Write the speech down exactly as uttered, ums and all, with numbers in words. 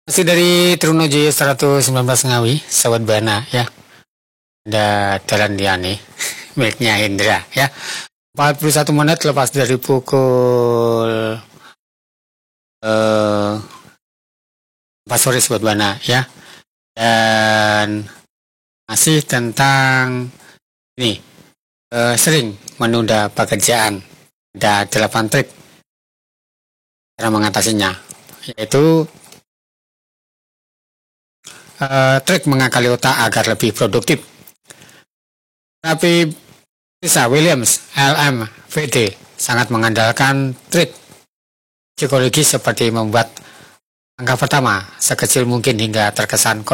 Masih dari Trunojoyo seratus sembilan belas Ngawi, Sahabat Bana ya. Ada Jalan Diani, miliknya Hendra ya. empat puluh satu menit lepas dari pukul uh, empat sore Sahabat Bana ya. Dan masih tentang ini uh, sering menunda pekerjaan. Ada delapan trik cara mengatasinya, yaitu Uh, trik mengakali otak agar lebih produktif. Tapi Lisa Williams, L M V D, sangat mengandalkan trik psikologis seperti membuat angka pertama sekecil mungkin hingga terkesan